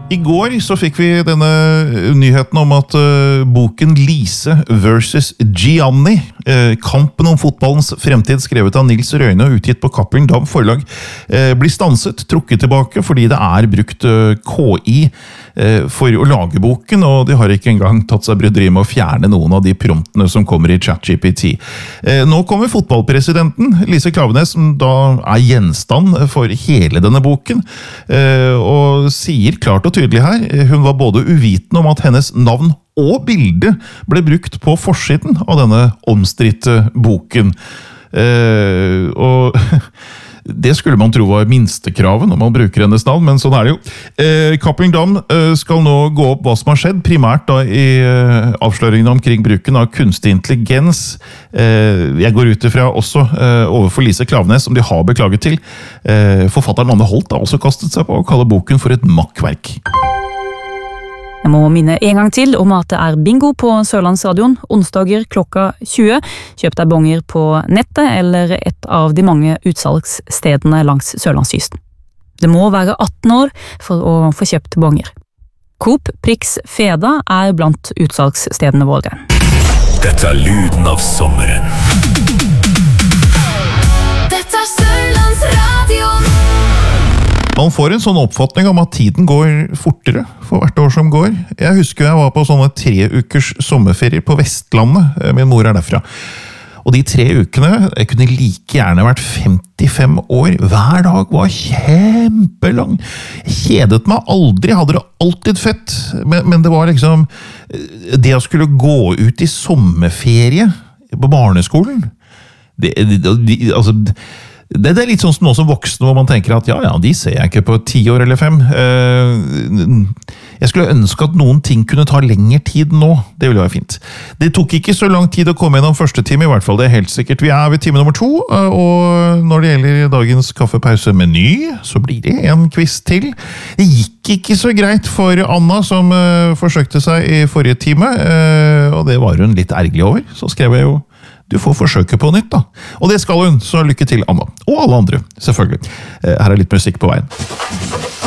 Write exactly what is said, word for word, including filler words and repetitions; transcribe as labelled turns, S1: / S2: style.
S1: I går så fikk vi denne nyheten om at uh, boken Lise versus Gianni, uh, kampen om fotballens fremtid, skrevet av Nils Røyne og utgitt på Cappelen Damm forlag, uh, blir stanset, trukket tilbake, fordi det er brukt uh, K I uh, for å lage boken, og de har ikke engang tatt seg bryderiet med å fjerne noen av de promptene som kommer i ChatGPT. Uh, nå kommer fotballpresidenten, Lise Klaveness, som da er gjenstand for hele denne boken, uh, og sier klart og tydelig her, hun var både uvitende om at hennes navn og bilde ble brukt på forsiden av denne omstridte boken. Eh, og det skulle man tro var minstekravet når man bruker hennes navn, men sånn er det jo. Eh, Cappelen Damm eh, skal nå gå opp hva som har skjedd, primært da i eh, avsløringene omkring bruken av kunstig intelligens. Eh, jeg går ut ifra også eh, overfor Lise Klaveness, som de har beklaget til. Eh, forfatteren Anne Holt har også kastet seg på å kalle boken for et makkverk.
S2: Jeg må minne en gang til om at det er bingo på Sørlandsradion, onsdager klokka tjue. Kjøp deg bonger på nettet eller et av de mange utsalgsstedene langs Sørlandskysten. Det må være atten år for å få kjøpt bonger. Coop Prix Feda er blant utsalgsstedene våre.
S3: Dette er lyden av sommeren.
S4: Dette er Sørlandsradion.
S1: Man får en sånn oppfatning om at tiden går fortere for hvert år som går. Jeg husker jeg var på sånne tre ukers sommerferier på Vestlandet. Min mor er derfra. Og de tre ukene, jeg kunne like gjerne vært femtifem år. Hver dag var kjempelang. Jeg kjedet meg aldri, hadde det alltid fett. Men, men det var liksom, det å skulle gå ut i sommerferie på barneskolen, det, det, det altså... Det er litt sånn som nå som voksne, hvor man tenker at ja, ja, de ser jeg ikke på ti år eller fem. Jeg skulle ønske at noen ting kunne ta lengre tid nå. Det ville være fint. Det tok ikke så lang tid å komme gjennom første time, i hvert fall. Det er helt sikkert. Vi er ved time nummer to, og når det gjelder dagens kaffepause-meny, så blir det en quiz til. Det gikk ikke så greit for Anna, som forsøkte seg i forrige time, og det var hun litt ergerlig over. Så skrev jeg jo du får forsøke på nytt da. Og det skal hun, så lykke til Anna. Og alle andre, selvfølgelig. Her er litt musikk på veien.